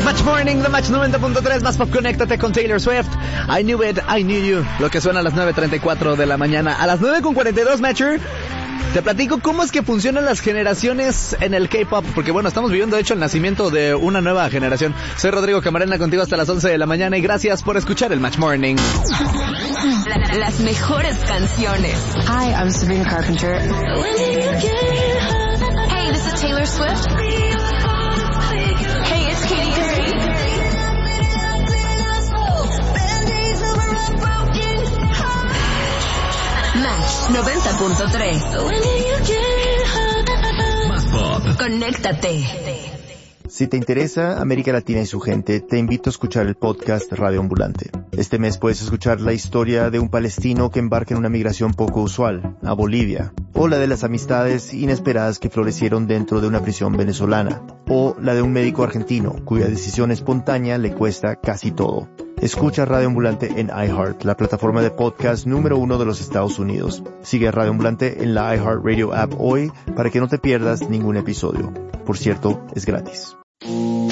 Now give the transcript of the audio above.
Match Morning, The Match 90.3, más pop, conéctate con Taylor Swift. I Knew It, I Knew You. Lo que suena a las 9:34 de la mañana. A las 9:42, Matcher, te platico cómo es que funcionan las generaciones en el K-pop, porque bueno, estamos viviendo de hecho el nacimiento de una nueva generación. Soy Rodrigo Camarena, contigo hasta las 11 de la mañana y gracias por escuchar el Match Morning. Las mejores canciones. Hi, I'm Sabrina Carpenter. Hey, this is Taylor Swift. Hey, it's Katy Perry. Match 90.3. Más pop. Conéctate. Si te interesa América Latina y su gente, te invito a escuchar el podcast Radio Ambulante. Este mes puedes escuchar la historia de un palestino que embarca en una migración poco usual, a Bolivia, o la de las amistades inesperadas que florecieron dentro de una prisión venezolana, o la de un médico argentino cuya decisión espontánea le cuesta casi todo. Escucha Radio Ambulante en iHeart, la plataforma de podcast número 1 de los Estados Unidos. Sigue Radio Ambulante en la iHeartRadio app hoy para que no te pierdas ningún episodio. Por cierto, es gratis.